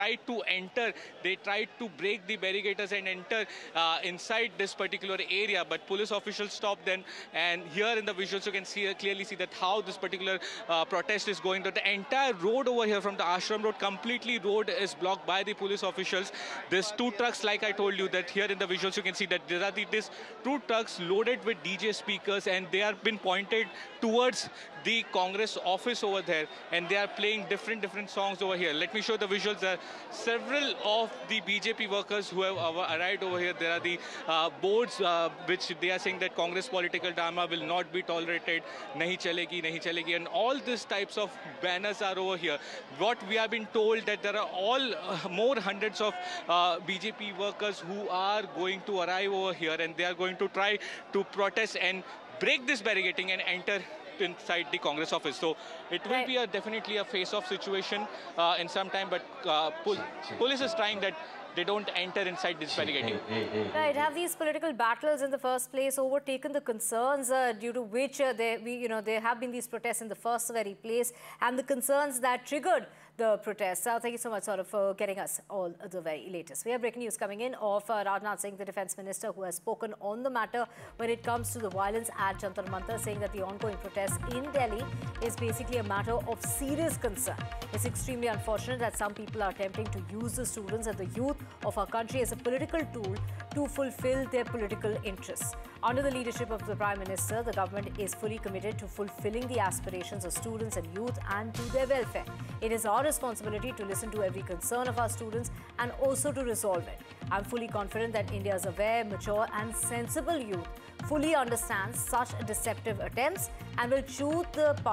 tried to enter, they tried to break the barricades and enter inside this particular area, but police officials stopped them. And here in the visuals, you can clearly see that how this particular protest is going. The entire road over here from the Ashram Road, completely road is blocked by the police officials. There's two trucks, like I told you, that here in the visuals you can see that there are these two trucks loaded with DJ speakers, and they are been pointed towards the Congress office over there, and they are playing different songs over here. Let me show the visuals. There are several of the BJP workers who have arrived over here. There are the boards which they are saying that Congress political drama will not be tolerated, nahi chalegi, and all these types of banners are over here. What we have been told that there are all more hundreds of BJP workers who are going to arrive over here, and they are going to try to protest and break this barricading and enter inside the Congress office. So it will be definitely a face-off situation in some time, but police is trying that they don't enter inside this barricading. Right. Have these political battles in the first place overtaken the concerns due to which there have been these protests in the first very place, and the concerns that triggered the protests? Thank you so much, Saurabh, for getting us all the very latest. We have breaking news coming in of Rajnath Singh, the defence minister, who has spoken on the matter when it comes to the violence at Jantar Mantar, saying that the ongoing protests in Delhi is basically a matter of serious concern. It's extremely unfortunate that some people are attempting to use the students and the youth of our country as a political tool to fulfill their political interests. Under the leadership of the Prime Minister, the government is fully committed to fulfilling the aspirations of students and youth and to their welfare. It is our responsibility to listen to every concern of our students and also to resolve it. I'm fully confident that India's aware, mature and sensible youth fully understands such deceptive attempts and will choose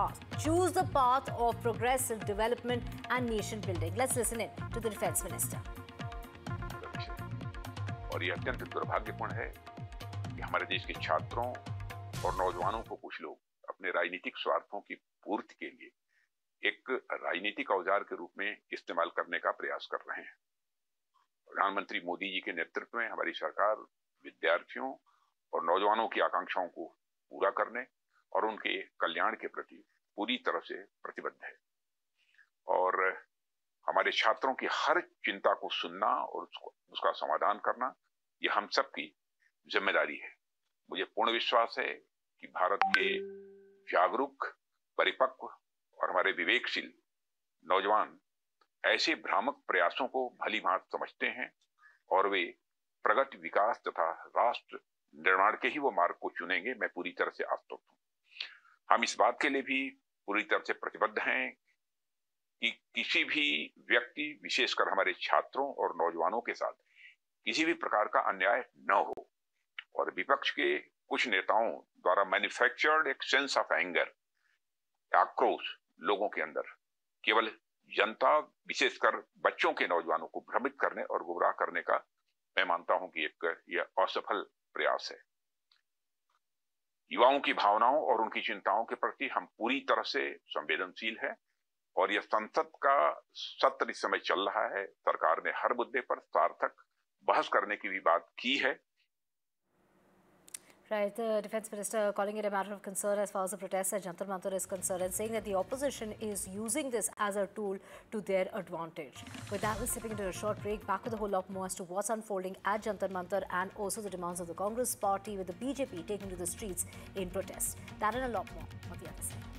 the path of progressive development and nation building. Let's listen in to the Defence Minister. और ये अत्यंत दुर्भाग्यपूर्ण है कि हमारे देश के छात्रों और नौजवानों को कुछ लोग अपने राजनीतिक स्वार्थों की पूर्ति के लिए एक राजनीतिक औजार के रूप में इस्तेमाल करने का प्रयास कर रहे हैं। प्रधानमंत्री मोदी जी के नेतृत्व में हमारी सरकार विद्यार्थियों और नौजवानों की आकांक्षाओं को पूरा करने और उनके कल्याण के प्रति पूरी तरह से प्रतिबद्ध है। और हमारे छात्रों की हर चिंता को सुनना और उसका समाधान करना, ये हम सबकी जिम्मेदारी है। मुझे पूर्ण विश्वास है कि भारत के जागरूक, परिपक्व और हमारे विवेकशील नौजवान ऐसे भ्रामक प्रयासों को भली भांति समझते हैं और वे प्रगति, विकास तथा राष्ट्र निर्माण के ही वो मार्ग को चुनेंगे। मैं पूरी तरह से आश्वस्त हूं। हम इस बात के लिए भी पूरी तरह से प्रतिबद्ध हैं कि किसी भी व्यक्ति, विशेषकर हमारे छात्रों और नौजवानों के साथ किसी भी प्रकार का अन्याय न हो। और विपक्ष के कुछ नेताओं द्वारा मैन्युफैक्चर्ड एक सेंस ऑफ एंगर, आक्रोश लोगों के अंदर केवल जनता, विशेषकर बच्चों के नौजवानों को भ्रमित करने और गुमराह करने का मैं मानता हूं कि यह असफल प्रयास है। युवाओं की भावनाओं और उनकी चिंताओं के प्रति हम पूरी तरह से संवेदनशील हैं और यह संसद का सत्र इस समय चल रहा है। सरकार ने हर मुद्दे पर सार्थक बहस करने की भी बात की है। Right, the Defence Minister calling it a matter of concern as far as the protests at Jantar Mantar is concerned, and saying that the opposition is using this as a tool to their advantage. With that, we're slipping into a short break. Back with a whole lot more as to what's unfolding at Jantar Mantar and also the demands of the Congress party, with the BJP taking to the streets in protest. That and a lot more on the other side.